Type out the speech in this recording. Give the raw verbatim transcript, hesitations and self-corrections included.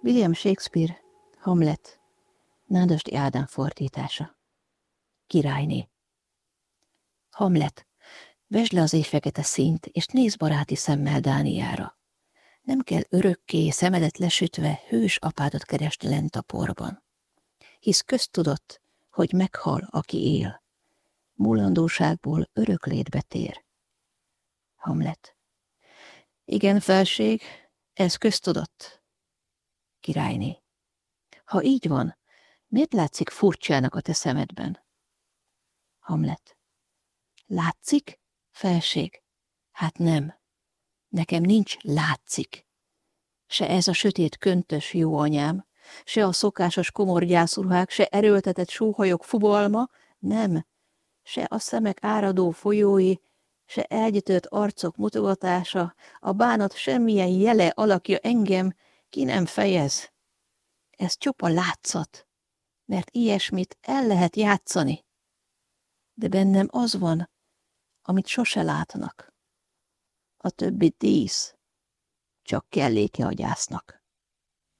William Shakespeare, Hamlet, Nádasdy Ádám fordítása. Királyné. Hamlet, vesd le az éjfekete színt, és nézz baráti szemmel Dániára. Nem kell örökké, szemedet lesütve hős apádat keresni lent a porban. Hisz köztudott, hogy meghal, aki él. Múlandóságból örök létbe tér. Hamlet. Igen, felség, ez köztudott. Királyné. Ha így van, miért látszik furcsának a te szemedben? Hamlet. Látszik, felség? Hát nem. Nekem nincs látszik. Se ez a sötét köntös jó anyám, se a szokásos komor gyászruhák, se erőltetett sóhajok fubalma, nem, se a szemek áradó folyói, se elgyötört arcok mutogatása, a bánat semmilyen jele, alakja engem ki nem fejez. Ez csupa látszat, mert ilyesmit el lehet játszani. De bennem az van, amit sose látnak. A többi dísz, csak kelléke a gyásznak.